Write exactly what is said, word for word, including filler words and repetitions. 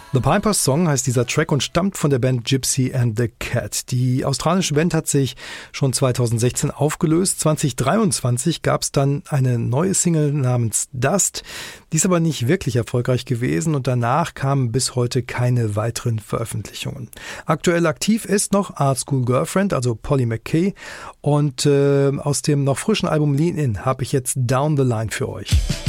The Piper's Song heißt dieser Track und stammt von der Band Gypsy and the Cat. Die australische Band hat sich schon zweitausendsechzehn aufgelöst. zwanzig dreiundzwanzig gab es dann eine neue Single namens Dust. Die ist aber nicht wirklich erfolgreich gewesen und danach kamen bis heute keine weiteren Veröffentlichungen. Aktuell aktiv ist noch Art School Girlfriend, also Polly McKay. Und äh, aus dem noch frischen Album Lean In habe ich jetzt Down the Line für euch.